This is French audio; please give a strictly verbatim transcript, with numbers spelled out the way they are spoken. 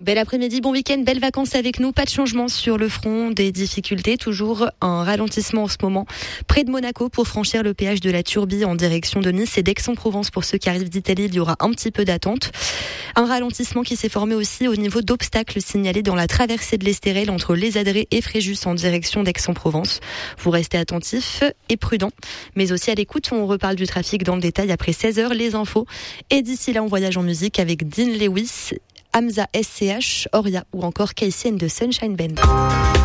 Bel après-midi, bon week-end, belles vacances avec nous. Pas de changement sur le front des difficultés. Toujours un ralentissement en ce moment près de Monaco pour franchir le péage de la Turbie en direction de Nice et d'Aix-en-Provence. Pour ceux qui arrivent d'Italie, il y aura un petit peu d'attente. Un ralentissement qui s'est formé aussi au niveau d'obstacles signalés dans la traversée de l'Estérel entre Les Adrets et Fréjus en direction d'Aix-en-Provence. Vous restez attentifs et prudents, mais aussi à l'écoute. On reparle du trafic dans le détail après seize heures, les infos. Et d'ici là, on voyage en musique avec Dean Lewis, Hamza S C H, Oria ou encore Casey and the Sunshine Band.